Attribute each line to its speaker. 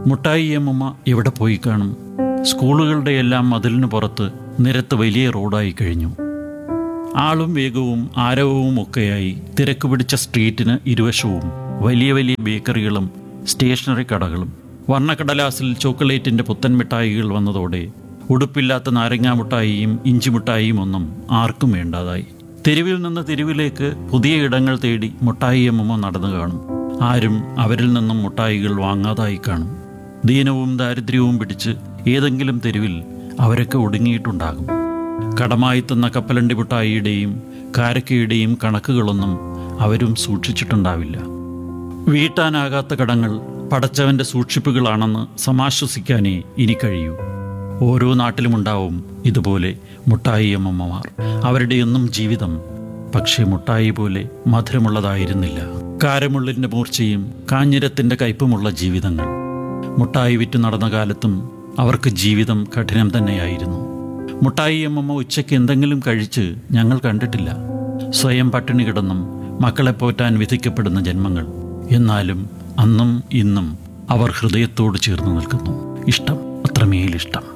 Speaker 1: മുട്ടായി അമ്മമ്മ എവിടെ പോയി കാണും? സ്കൂളുകളുടെ എല്ലാം മതിലിന് പുറത്ത് നിരത്ത് വലിയ റോഡായി കഴിഞ്ഞു. ആളും വേഗവും ആരവവും ഒക്കെയായി തിരക്ക് പിടിച്ച സ്ട്രീറ്റിന് ഇരുവശവും വലിയ വലിയ ബേക്കറികളും സ്റ്റേഷനറി കടകളും. വർണ്ണക്കടലാസിൽ ചോക്ലേറ്റിൻ്റെ പുത്തൻ മിഠായികൾ വന്നതോടെ ഉടുപ്പില്ലാത്ത നാരങ്ങാ മിഠായിയും ഇഞ്ചി മിഠായിയും ഒന്നും ആർക്കും വേണ്ടാതായി. തെരുവിൽ നിന്ന് തെരുവിലേക്ക് പുതിയ ഇടങ്ങൾ തേടി മുട്ടായി അമ്മമ്മ നടന്നു കാണും. ആരും അവരിൽ നിന്നും മുട്ടായികൾ വാങ്ങാതായി കാണും. ദീനവും ദാരിദ്ര്യവും പിടിച്ച് ഏതെങ്കിലും തെരുവിൽ അവരൊക്കെ ഒടുങ്ങിയിട്ടുണ്ടാകും. കടമായി തന്ന കപ്പലണ്ടി മിഠായിയുടെയും കാരക്കയുടെയും കണക്കുകളൊന്നും അവരും സൂക്ഷിച്ചിട്ടുണ്ടാവില്ല. വീട്ടാനാകാത്ത കടങ്ങൾ പടച്ചവൻ്റെ സൂക്ഷിപ്പുകളാണെന്ന് സമാശ്വസിക്കാനേ ഇനി കഴിയൂ. ഓരോ നാട്ടിലുമുണ്ടാവും ഇതുപോലെ മുട്ടായി അമ്മമ്മമാർ. അവരുടെയൊന്നും ജീവിതം പക്ഷേ മുട്ടായി പോലെ മധുരമുള്ളതായിരുന്നില്ല. കാരമുള്ളിൻ്റെ മൂർച്ചയും കാഞ്ഞിരത്തിൻ്റെ കയ്പുമുള്ള ജീവിതങ്ങൾ. മുട്ടായി വിറ്റ് നടന്ന കാലത്തും അവർക്ക് ജീവിതം കഠിനം തന്നെയായിരുന്നു. മുട്ടായി അമ്മമ്മ ഉച്ചയ്ക്ക് എന്തെങ്കിലും കഴിച്ച് ഞങ്ങൾ കണ്ടിട്ടില്ല. സ്വയം പട്ടിണി കിടന്നും മക്കളെ പോറ്റാൻ വിധിക്കപ്പെടുന്ന ജന്മങ്ങൾ. എന്നാലും അന്നും ഇന്നും അവർ ഹൃദയത്തോട് ചേർന്ന് നിൽക്കുന്നു. ഇഷ്ടം, അത്രമേലിഷ്ടം.